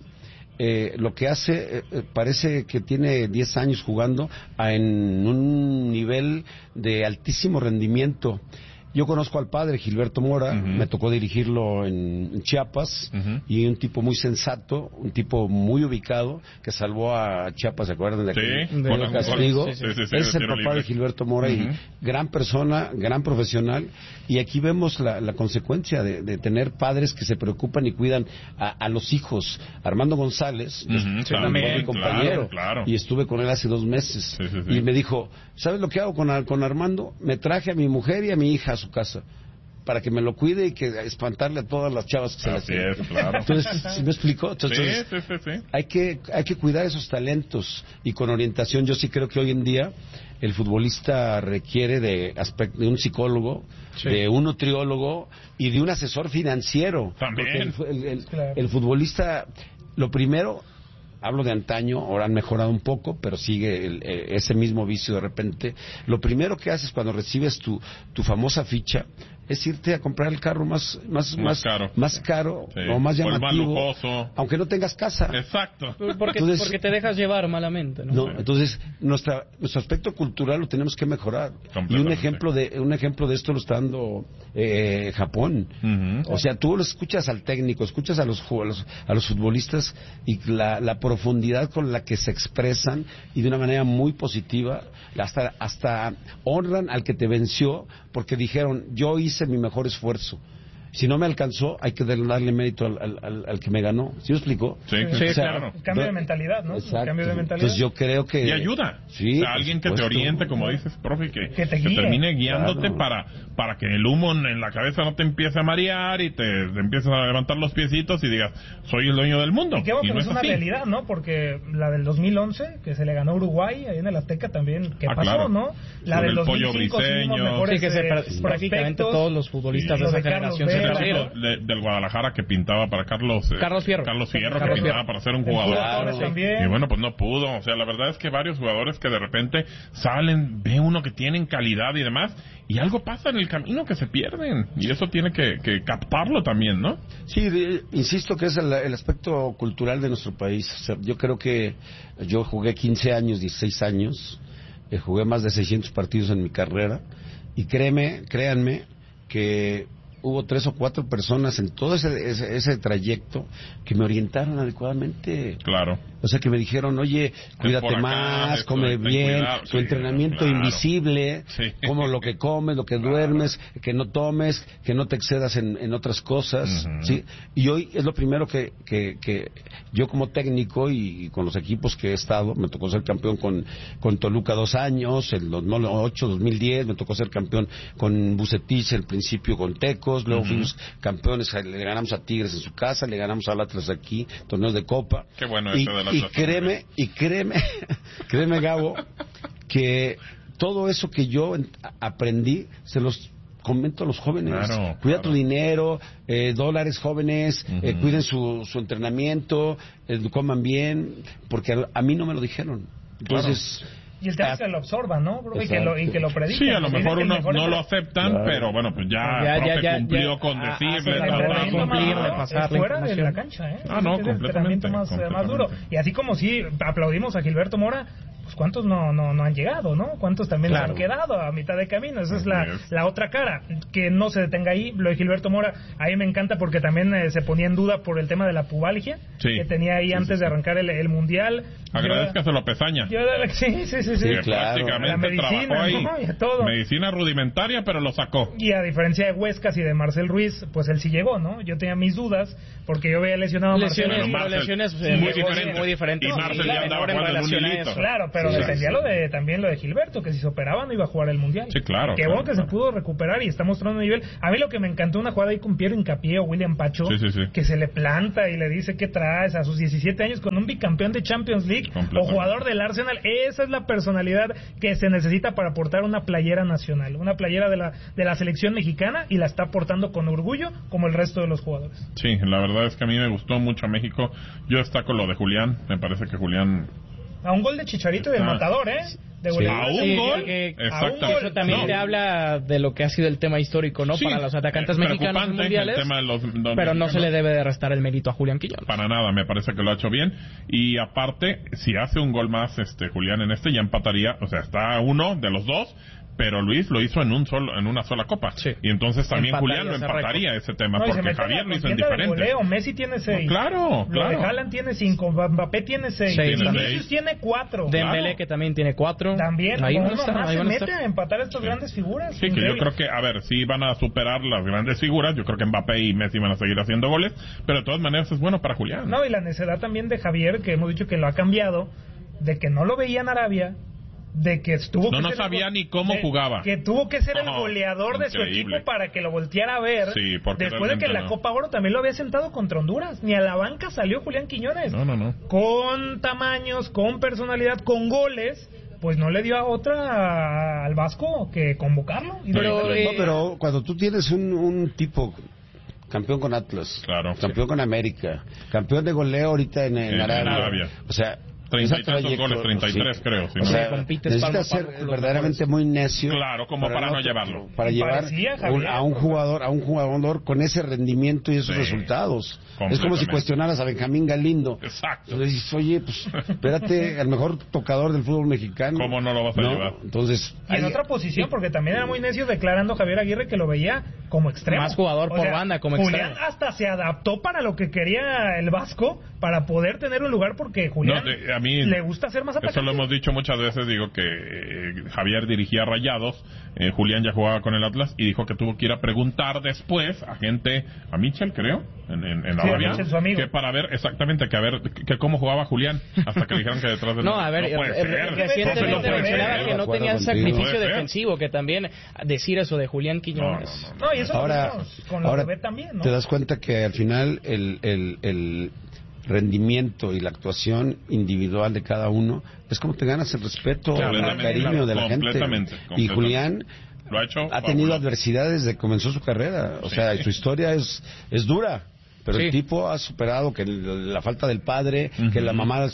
Lo que hace, parece que tiene 10 años jugando en un nivel de altísimo rendimiento. Yo conozco al padre Gilberto Mora, me tocó dirigirlo en Chiapas, y un tipo muy sensato, un tipo muy ubicado, que salvó a Chiapas, ¿se acuerdan de aquel castigo? Ese es el papá de Gilberto Mora, y gran persona, gran profesional, y aquí vemos la consecuencia de tener padres que se preocupan y cuidan a los hijos. Armando González, fue mi compañero, y estuve con él hace 2 meses, y me dijo, ¿sabes lo que hago con Armando? Me traje a mi mujer y a mi hija a su casa para que me lo cuide y que espantarle a todas las chavas que se las tienen. Entonces, ¿sí me explicó? Entonces, hay que cuidar esos talentos, y con orientación. Yo sí creo que hoy en día el futbolista requiere de un psicólogo, de un nutriólogo y de un asesor financiero. También. El futbolista, lo primero, hablo de antaño, ahora han mejorado un poco, pero sigue ese mismo vicio de repente. Lo primero que haces cuando recibes tu famosa ficha es irte a comprar el carro más caro o más llamativo, aunque no tengas casa. Exacto. Porque te dejas llevar malamente, ¿no? Entonces nuestro aspecto cultural lo tenemos que mejorar. Y un ejemplo de esto lo está dando Japón. O sea, tú lo escuchas al técnico, escuchas a los futbolistas, y la profundidad con la que se expresan, y de una manera muy positiva, hasta honran al que te venció, porque dijeron, yo hice mi mejor esfuerzo. Si no me alcanzó, hay que darle mérito al que me ganó. ¿Sí me explicó? Sí, claro. Cambio de mentalidad, ¿no? Cambio de mentalidad. Entonces yo creo que... Y ayuda. Sí, o sea, alguien que te oriente, como dices, profe, que te guíe, que termine guiándote para que el humo en la cabeza no te empiece a marear y te empieces a levantar los piecitos y digas, soy el dueño del mundo. Y qué bueno, no es una realidad, ¿no? Porque la del 2011, que se le ganó a Uruguay, ahí en el Azteca también, ¿qué pasó, claro, no? La del 2005 sí, que prácticamente todos los futbolistas de esa generación se perdieron. Del Guadalajara, que pintaba para Carlos Fierro, que pintaba para ser un jugador, y bueno, pues no pudo. O sea, la verdad es que varios jugadores que de repente salen, ve uno que tienen calidad y demás, y algo pasa en el camino que se pierden, y eso tiene que captarlo también, ¿no? Sí, insisto que es el aspecto cultural de nuestro país. O sea, yo creo que yo jugué 15 años, 16 años, jugué más de 600 partidos en mi carrera, y créanme que hubo 3 o 4 personas en todo ese trayecto que me orientaron adecuadamente. Claro. O sea, que me dijeron, oye, cuídate más, come bien, tu entrenamiento invisible, como lo que comes, lo que duermes, que no tomes, que no te excedas en otras cosas, ¿sí? Y hoy es lo primero que yo como técnico y con los equipos que he estado, me tocó ser campeón con Toluca 2 años, el 2008, 2010, me tocó ser campeón con Bucetich, al principio con Tecos, luego fuimos campeones, le ganamos a Tigres en su casa, le ganamos al Atlas aquí, torneos de Copa. Qué bueno eso de la créeme, Gabo, que todo eso que yo aprendí se los comento a los jóvenes. Cuida tu dinero, dólares, jóvenes, cuiden su entrenamiento, coman bien, porque a mí no me lo dijeron. Entonces... Y el tema es que lo absorban, ¿no? Y que lo prediquen. Sí, a lo mejor unos no lo aceptan, pero bueno, pues ya cumplió con decirle. Fuera de la cancha, ¿eh? completamente. Más duro. Y así como sí aplaudimos a Gilberto Mora, pues ¿cuántos no han llegado, no? ¿Cuántos también se han quedado a mitad de camino? Esa es la otra cara. Que no se detenga ahí. Lo de Gilberto Mora, a mí me encanta porque también se ponía en duda por el tema de la pubalgia que tenía ahí antes de arrancar el Mundial. Agradezcaselo a Pesaña. Sí, claro. Prácticamente medicina, trabajó ahí. ¿no? Y todo. Medicina rudimentaria, pero lo sacó. Y a diferencia de Huescas y de Marcel Ruiz, pues él sí llegó, ¿no? Yo tenía mis dudas porque yo veía lesionado a Marcel. Lesiones muy diferentes. Y Marcel ya andaba jugando en un hilito. Claro, pero dependía también lo de Gilberto, que si se operaba no iba a jugar el Mundial. Sí, claro. Qué bueno que se pudo recuperar y está mostrando un nivel. A mí lo que me encantó una jugada ahí con Piero Hincapié o William Pacho, que se le planta y le dice ¿qué traes? A sus 17 años con un bicampeón de Champions League o jugador del Arsenal. Esa es la personalidad que se necesita para portar una playera nacional, una playera de la selección mexicana, y la está portando con orgullo como el resto de los jugadores. Sí, la verdad es que a mí me gustó mucho México. Yo destaco lo de Julián. Me parece que Julián... A un gol de Chicharito y del Matador, ¿eh? A un gol. Exactamente. Eso también te habla de lo que ha sido el tema histórico, ¿no? Para los atacantes mexicanos mundiales. Pero no se le debe de restar el mérito a Julián Quiñones. Para nada, me parece que lo ha hecho bien. Y aparte, si hace un gol más Julián en ya empataría. O sea, está uno de los dos. Pero Luis lo hizo en una sola copa. Y entonces también Julián lo empataría ese tema, porque Javier lo hizo en diferente. Messi tiene 6. Claro. Lo de Haaland tiene 5, Mbappé tiene 6. Vinicius tiene 4. Dembélé, que también tiene 4. También, ahí uno más se mete a empatar a estas grandes figuras. Sí, que yo creo que, sí van a superar las grandes figuras. Yo creo que Mbappé y Messi van a seguir haciendo goles, pero de todas maneras es bueno para Julián. No, y la necedad también de Javier, que hemos dicho que lo ha cambiado, de que no lo veía en Arabia, de que estuvo no sabía ni cómo jugaba, que tuvo que ser el goleador de su equipo para que lo volteara a ver, después de que en la Copa Oro también lo había sentado contra Honduras. Ni a la banca salió Julián Quiñones. No. Con tamaños, con personalidad, con goles, pues no le dio a otra al Vasco que convocarlo. Pero cuando tú tienes un tipo campeón con Atlas, campeón con América, campeón de goleo ahorita en Arabia, o sea, 30 y tantos goles, 33 creo. O sea, necesitas ser verdaderamente muy necio. Claro, como para no llevarlo. Para llevar a un jugador con ese rendimiento y esos resultados. Es como si cuestionaras a Benjamín Galindo. Exacto. Entonces dices, oye, pues espérate, el mejor tocador del fútbol mexicano. ¿Cómo no lo vas a llevar? Entonces, y en otra posición, porque también era muy necio declarando Javier Aguirre que lo veía como extremo. Más jugador por banda, como extremo. Julián hasta se adaptó para lo que quería el Vasco, para poder tener un lugar, porque Julián a mí le gusta ser más atacante. Eso lo hemos dicho muchas veces. Digo que Javier dirigía Rayados, Julián ya jugaba con el Atlas, y dijo que tuvo que ir a preguntar después a gente, a Michel creo, en Arabia, Michel, su amigo, que para ver exactamente que cómo jugaba Julián, hasta que le dijeron que detrás de recientemente mencionaba que no tenía sacrificio defensivo, que también decir eso de Julián Quiñones. No, y eso ahora con lo que también, ¿no? Te das cuenta que al final el rendimiento y la actuación individual de cada uno es como te ganas el respeto, el cariño de la gente. Y Julián ha tenido adversidades desde que comenzó su carrera, o sea, su historia es dura, pero el tipo ha superado que la falta del padre, que la mamá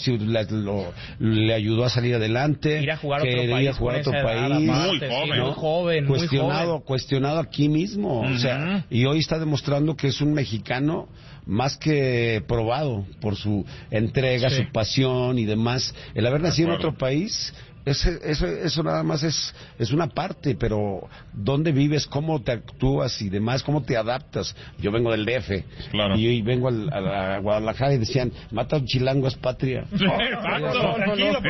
le ayudó a salir adelante, ir a jugar a otro país, muy joven, cuestionado aquí mismo, o sea, y hoy está demostrando que es un mexicano más que probado por su entrega, su pasión y demás. El haber nacido en otro país, eso nada más es una parte, pero ¿dónde vives? ¿Cómo te actúas y demás? ¿Cómo te adaptas? Yo vengo del DF y vengo a Guadalajara y decían, mata a un chilango, es patria. Tranquilo,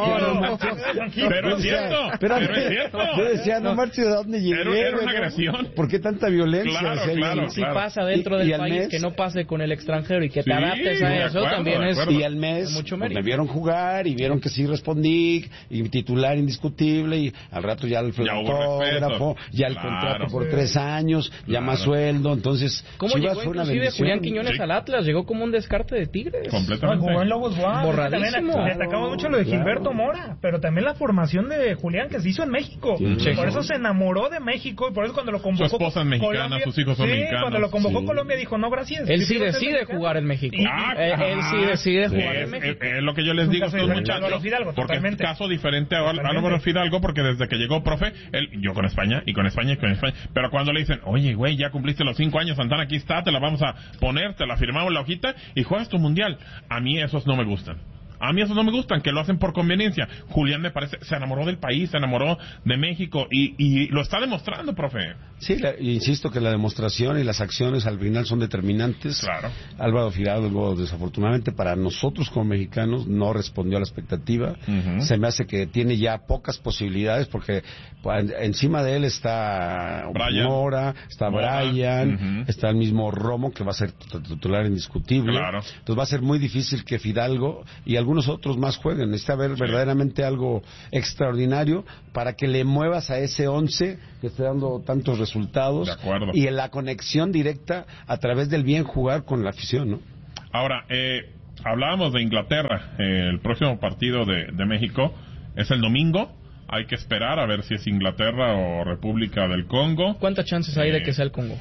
pero es cierto. Yo decía, no marches, ¿de dónde llegué? Era una agresión. ¿Por qué tanta violencia? Si pasa dentro del país, que no pase con el extranjero y que te adaptes a eso, también es. Y al mes me vieron jugar y vieron que sí respondí, y titular indiscutible, y al rato ya el fotógrafo, ya el contrato por 3 años, ya más sueldo. Entonces ¿cómo llegó inclusive Julián Quiñones al Atlas? Llegó como un descarte de Tigres. Completamente. Jugó en Lobos Guap. Borradísimo. Destacamos mucho lo de Gilberto Mora, pero también la formación de Julián, que se hizo en México. Por eso se enamoró de México, y por eso cuando lo convocó su esposa es mexicana, Colombia, sus hijos son mexicanos. Cuando lo convocó Colombia dijo, no, gracias. Él sí decide jugar en México. Él sí decide jugar en México. Es lo que yo les digo a estos muchachos, porque es un caso diferente a Álvaro Fidalgo, porque desde que llegó, profe, yo con España, pero cuando le dicen, oye, güey, ya cumpliste los 5 años, Santana, aquí está, te la vamos a poner, te la firmamos en la hojita y juegas tu mundial. A mí esos no me gustan. A mí esos no me gustan, que lo hacen por conveniencia. Julián me parece, se enamoró del país, se enamoró de México y lo está demostrando, profe. Sí, insisto que la demostración y las acciones al final son determinantes. Claro. Álvaro Fidalgo, desafortunadamente para nosotros como mexicanos, no respondió a la expectativa. Se me hace que tiene ya pocas posibilidades porque encima de él está Mora, está Brian, está el mismo Romo, que va a ser titular indiscutible. Claro. Entonces va a ser muy difícil que Fidalgo y algunos otros más jueguen. Necesita haber verdaderamente algo extraordinario para que le muevas a ese 11 que esté dando tantos resultados. De acuerdo. Y en la conexión directa a través del bien jugar con la afición, ¿no? Ahora, hablábamos de Inglaterra. El próximo partido de México es el domingo. Hay que esperar a ver si es Inglaterra o República del Congo. ¿Cuántas chances hay de que sea el Congo?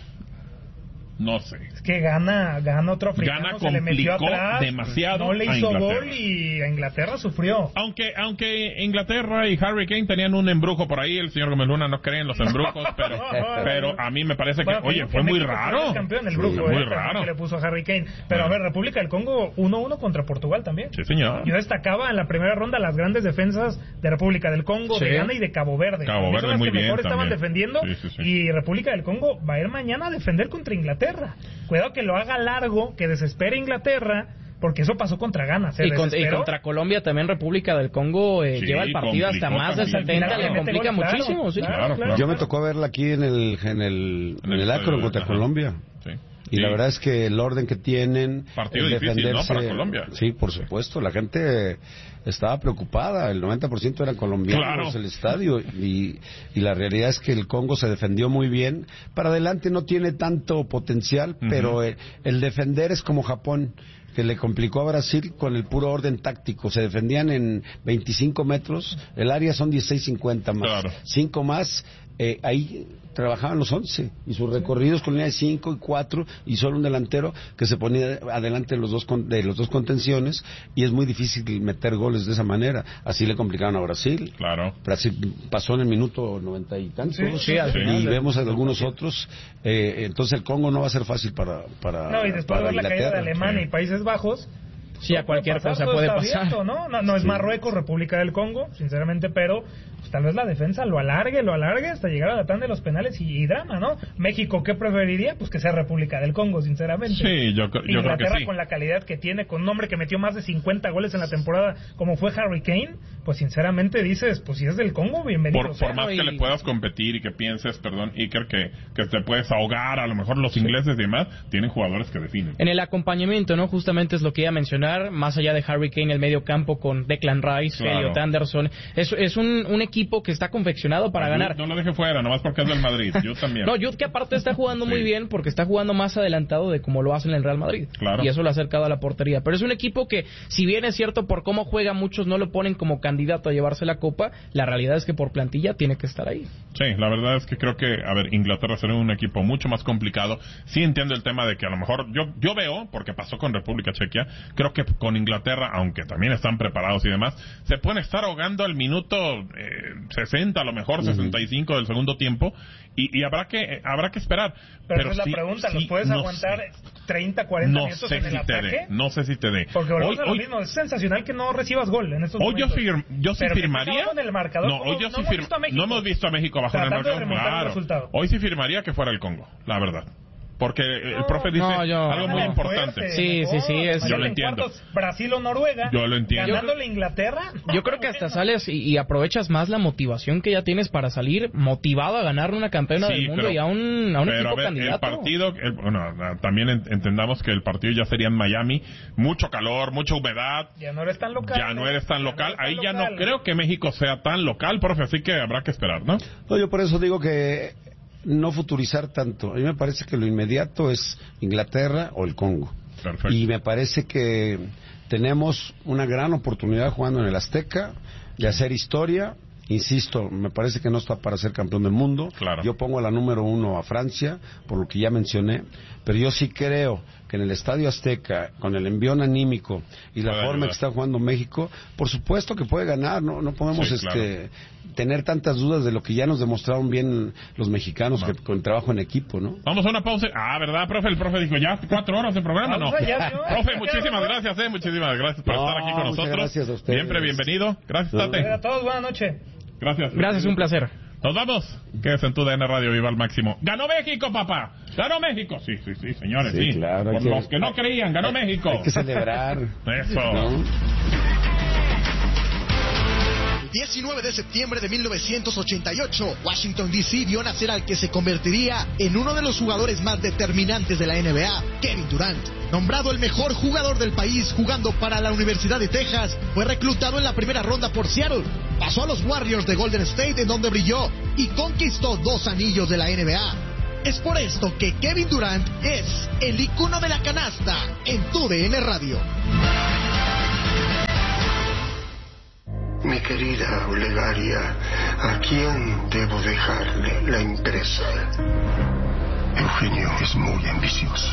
No sé. Es que gana otro africano, se le metió atrás, demasiado. No le hizo gol y a Inglaterra sufrió. Aunque Inglaterra y Harry Kane tenían un embrujo por ahí, el señor Gómez Luna no cree en los embrujos, pero a mí me parece que, fue muy raro. Campeón, el brujo, muy raro. Que le puso a Harry Kane. Pero a ver, República del Congo 1-1 contra Portugal también. Sí, señor. Yo destacaba en la primera ronda las grandes defensas de República del Congo, de Ghana y de Cabo Verde. Cabo Verde muy bien. Mejor estaban defendiendo sí. Y República del Congo va a ir mañana a defender contra Inglaterra. Cuidado que lo haga largo, que desespere Inglaterra, porque eso pasó contra Ghana. Y contra Colombia también República del Congo lleva el partido hasta más del 70, le complica muchísimo. Claro. Yo me tocó verla aquí en el Akron contra Colombia. Sí. Y la verdad es que el orden que tienen, partido el difícil, defenderse, ¿no? Para Colombia. Sí, por supuesto, la gente estaba preocupada, el 90% eran colombianos el estadio y la realidad es que el Congo se defendió muy bien. Para adelante no tiene tanto potencial, pero el defender es como Japón, que le complicó a Brasil con el puro orden táctico. Se defendían en 25 metros, el área son 16-50 más, 5 más, ahí trabajaban los 11 y sus recorridos con línea de 5 y 4 y solo un delantero que se ponía adelante de los dos contenciones, y es muy difícil meter goles de esa manera. Así le complicaron a Brasil. Brasil pasó en el minuto 90 y tantos y vemos a algunos otros. Entonces el Congo no va a ser fácil para y después de la caída de Alemania y Países Bajos, a cualquier cosa puede pasar. Abierto, no es Marruecos, República del Congo, sinceramente, pero pues, tal vez la defensa lo alargue hasta llegar a la tanda de los penales y drama, ¿no? México, ¿qué preferiría? Pues que sea República del Congo, sinceramente. Sí, yo creo que Inglaterra, sí. Con la calidad que tiene, con un hombre que metió más de 50 goles en la temporada, como fue Harry Kane, pues sinceramente dices, pues si es del Congo, bienvenido. Por más que le puedas competir y que pienses, Iker, que te puedes ahogar, a lo mejor los ingleses y demás, tienen jugadores que definen. En el acompañamiento, ¿no? Justamente es lo que iba a mencionar, más allá de Harry Kane, el medio campo con Declan Rice, Elliot Anderson, es un equipo que está confeccionado para ganar. No lo deje fuera, nomás porque es del Madrid, yo también. No, Jude que aparte está jugando muy bien, porque está jugando más adelantado de como lo hacen en el Real Madrid. Y eso lo ha acercado a la portería. Pero es un equipo que, si bien es cierto por cómo juega, muchos no lo ponen como candidato a llevarse la copa, la realidad es que por plantilla tiene que estar ahí. Sí, la verdad es que creo que, Inglaterra será un equipo mucho más complicado. Sí entiendo el tema de que a lo mejor, yo veo, porque pasó con República Chequia, creo que con Inglaterra, aunque también están preparados y demás, se pueden estar ahogando al minuto 60, a lo mejor 65 del segundo tiempo, y habrá que esperar. Pero esa es la pregunta, ¿los puedes aguantar 30, 40 minutos en el ataque? No sé si te dé. Porque volvemos a lo mismo, es sensacional que no recibas gol en estos momentos. Yo sí firmaría. No hemos visto a México bajo el marcador. Hoy sí firmaría que fuera el Congo, la verdad. Porque el profe dice algo muy importante. Sí. Yo lo entiendo. Brasil o Noruega. Yo lo entiendo. Ganándole a Inglaterra. Yo creo que hasta sales y aprovechas más la motivación que ya tienes para salir motivado a ganar una campeona del mundo y a un equipo candidato. El partido, también entendamos que el partido ya sería en Miami. Mucho calor, mucha humedad. Ya no eres tan local. Ahí ya no creo que México sea tan local, profe. Así que habrá que esperar, ¿no? Yo por eso digo que no futurizar tanto. A mí me parece que lo inmediato es Inglaterra o el Congo. Perfecto. Y me parece que tenemos una gran oportunidad jugando en el Azteca de hacer historia. Insisto, me parece que no está para ser campeón del mundo. Claro. Yo pongo a la número 1 a Francia, por lo que ya mencioné, pero yo sí creo que en el Estadio Azteca, con el envión anímico y la forma que está jugando México, por supuesto que puede ganar, no podemos tener tantas dudas de lo que ya nos demostraron bien los mexicanos que con trabajo en equipo, ¿no? Vamos a una pausa. ¿Verdad, profe? El profe dijo, ya 4 horas de programa, ¿no? Profe, muchísimas gracias, muchísimas gracias por estar aquí con nosotros. Gracias a ustedes. Siempre bienvenido. Gracias, Tate. A todos, buenas noches. Gracias, un placer. Nos vamos. Quédese en tu DN Radio, viva al máximo. ¡Ganó México, papá! ¡Ganó México! Sí, señores, sí. Claro, por los que no creían, ganó México. Hay que celebrar. Eso. ¿No? 19 de septiembre de 1988, Washington D.C. vio nacer al que se convertiría en uno de los jugadores más determinantes de la NBA, Kevin Durant. Nombrado el mejor jugador del país jugando para la Universidad de Texas, fue reclutado en la primera ronda por Seattle. Pasó a los Warriors de Golden State, en donde brilló y conquistó 2 anillos de la NBA. Es por esto que Kevin Durant es el icono de la canasta en tu DN Radio. Mi querida Olegaria, ¿a quién debo dejarle la empresa? Eugenio es muy ambicioso.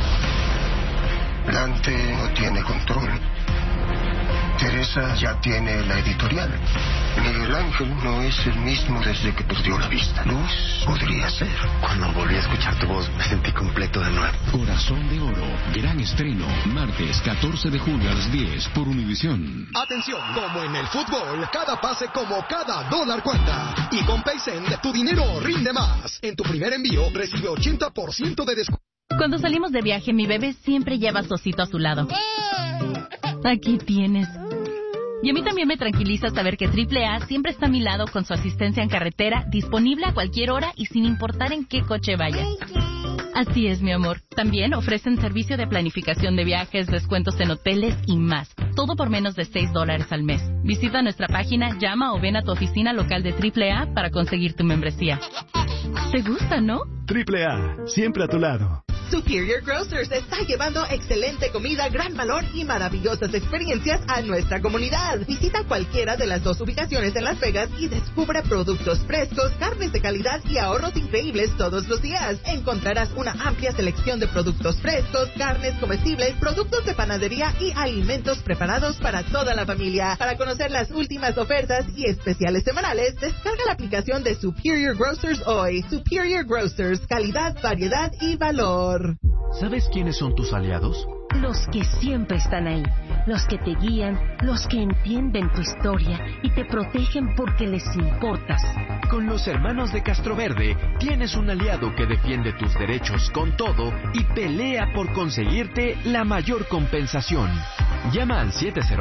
Dante no tiene control. Teresa ya tiene la editorial. Miguel Ángel no es el mismo desde que perdió la vista. Luz podría ser. Cuando volví a escuchar tu voz, me sentí completo de nuevo. Corazón de Oro, gran estreno, martes 14 de julio a las 10 por Univisión. Atención, como en el fútbol, cada pase como cada dólar cuenta. Y con Paysend, tu dinero rinde más. En tu primer envío, recibe 80% de descuento. Cuando salimos de viaje, mi bebé siempre lleva a su osito a su lado. Aquí tienes. Y a mí también me tranquiliza saber que AAA siempre está a mi lado con su asistencia en carretera, disponible a cualquier hora y sin importar en qué coche vayas. Así es, mi amor. También ofrecen servicio de planificación de viajes, descuentos en hoteles y más. Todo por menos de $6 al mes. Visita nuestra página, llama o ven a tu oficina local de AAA para conseguir tu membresía. ¿Te gusta, no? AAA, siempre a tu lado. Superior Grocers está llevando excelente comida, gran valor y maravillosas experiencias a nuestra comunidad. Visita cualquiera de las 2 ubicaciones en Las Vegas y descubre productos frescos, carnes de calidad y ahorros increíbles todos los días. Encontrarás una amplia selección de productos frescos, carnes comestibles, productos de panadería y alimentos preparados para toda la familia. Para conocer las últimas ofertas y especiales semanales, descarga la aplicación de Superior Grocers hoy. Superior Grocers, calidad, variedad y valor. ¿Sabes quiénes son tus aliados? Los que siempre están ahí, los que te guían, los que entienden tu historia y te protegen porque les importas. Con los hermanos de Castroverde tienes un aliado que defiende tus derechos con todo y pelea por conseguirte la mayor compensación. Llama al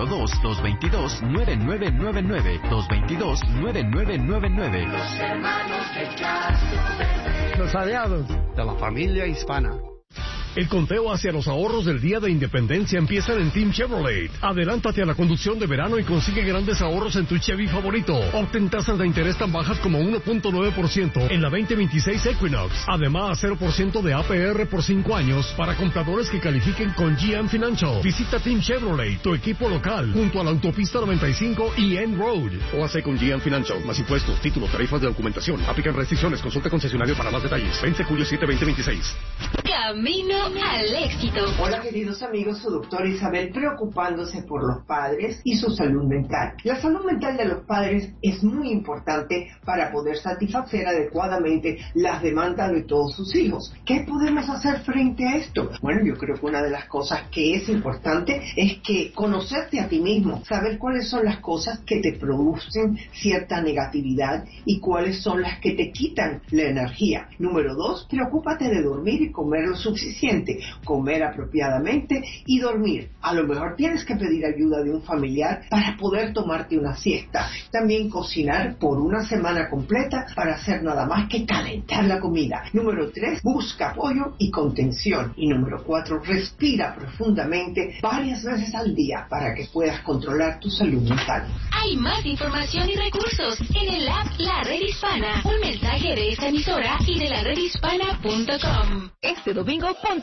702-222-9999, 222-9999. Los hermanos de Castroverde. Los aliados de la familia hispana. El conteo hacia los ahorros del Día de Independencia empieza en Team Chevrolet. Adelántate a la conducción de verano y consigue grandes ahorros en tu Chevy favorito. Obtén tasas de interés tan bajas como 1.9% en la 2026 Equinox. Además, 0% de APR por 5 años para compradores que califiquen con GM Financial. Visita Team Chevrolet, tu equipo local, junto a la autopista 95 y End Road. O hace con GM Financial. Más impuestos, títulos, tarifas de documentación. Aplican restricciones. Consulta concesionario para más detalles. Vence julio 7, 2026. Camino al éxito. Hola queridos amigos, su doctora Isabel preocupándose por los padres y su salud mental. La salud mental de los padres es muy importante para poder satisfacer adecuadamente las demandas de todos sus hijos. ¿Qué podemos hacer frente a esto? Bueno, yo creo que una de las cosas que es importante es que conocerte a ti mismo, saber cuáles son las cosas que te producen cierta negatividad y cuáles son las que te quitan la energía. Número 2, preocúpate de dormir y comer lo suficiente. Comer apropiadamente y dormir. A lo mejor tienes que pedir ayuda de un familiar para poder tomarte una siesta. También cocinar por una semana completa para hacer nada más que calentar la comida. Número 3, busca apoyo y contención. Y número 4, respira profundamente varias veces al día para que puedas controlar tu salud mental. Hay más información y recursos en el app La Red Hispana. Un mensaje de esta emisora y de laredhispana.com. Este domingo ponte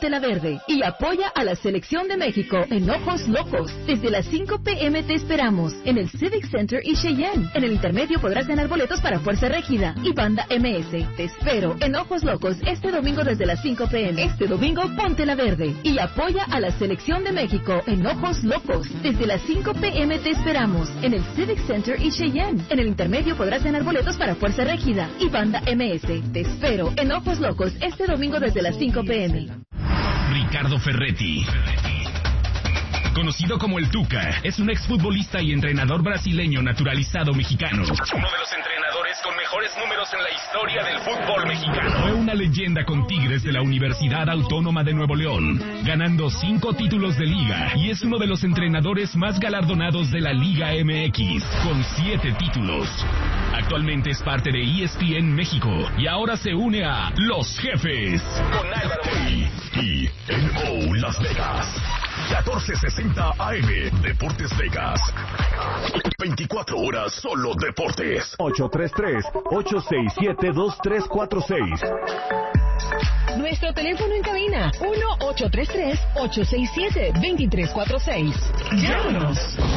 ponte la verde y apoya a la selección de México en Ojos Locos. Desde las 5 p.m. te esperamos en el Civic Center y Cheyenne. En el intermedio podrás ganar boletos para Fuerza Régida y Banda MS. Te espero en Ojos Locos este domingo desde las 5 p.m. Este domingo ponte la verde y apoya a la selección de México en Ojos Locos. Desde las 5 p.m. te esperamos en el Civic Center y Cheyenne. En el intermedio podrás ganar boletos para Fuerza Régida y Banda MS. Te espero en Ojos Locos este domingo desde las 5 p.m. Ricardo Ferretti, conocido como el Tuca, es un exfutbolista y entrenador brasileño naturalizado mexicano. Uno de los entrenadores con mejores números en la historia del fútbol mexicano. Fue una leyenda con Tigres de la Universidad Autónoma de Nuevo León, ganando 5 títulos de liga, y es uno de los entrenadores más galardonados de la Liga MX, con 7 títulos. Actualmente es parte de ESPN México y ahora se une a Los Jefes con Álvaro y TNO Las Vegas. 1460 AM, Deportes Vegas. 24 horas solo deportes. 833-867-2346. Nuestro teléfono en cabina, 1-833-867-2346. Llámanos.